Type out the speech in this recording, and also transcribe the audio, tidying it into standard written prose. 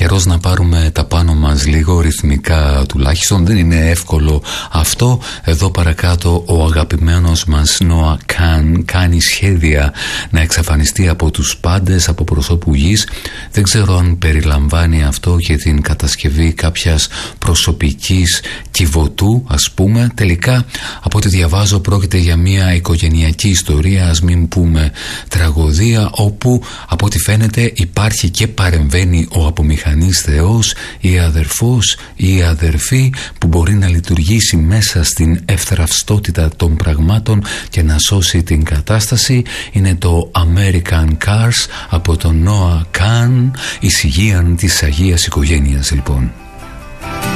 Καιρός να πάρουμε τα πάνω μας λίγο ρυθμικά τουλάχιστον. Δεν είναι εύκολο αυτό. Εδώ παρακάτω ο αγαπημένος μας Noah Kahan κάνει σχέδια να εξαφανιστεί από τους πάντες, από προσώπου γης. Δεν ξέρω αν περιλαμβάνει αυτό και την κατασκευή κάποιας προσωπικής κυβωτού, ας πούμε. Τελικά, από ό,τι διαβάζω, πρόκειται για μια οικογενειακή ιστορία, ας μην πούμε τραγωδία, όπου από ό,τι φαίνεται υπάρχει και παρεμβαίνει ο απομηχανής Θεός, ή αδερφός ή αδερφή, που μπορεί να λειτουργήσει μέσα στην ευθραυστότητα των πραγμάτων και να σώσει την κατάσταση. Είναι το American Cars από τον Noah Kahan, εισηγείαν της Αγίας Οικογένειας λοιπόν.